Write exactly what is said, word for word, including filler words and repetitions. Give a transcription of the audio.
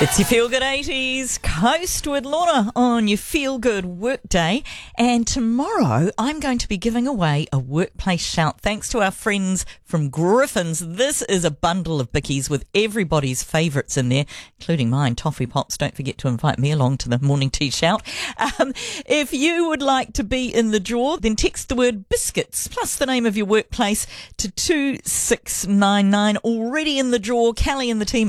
It's your Feel Good eighties Coast with Lorna on your Feel Good Workday. And tomorrow I'm going to be giving away a workplace shout thanks to our friends from Griffin's. This is a bundle of bickies with everybody's favourites in there, including mine, Toffee Pops. Don't forget to invite me along to the morning tea shout. Um, if you would like to be in the draw, then text the word biscuits plus the name of your workplace to two six nine nine. Already in the draw, Callie and the team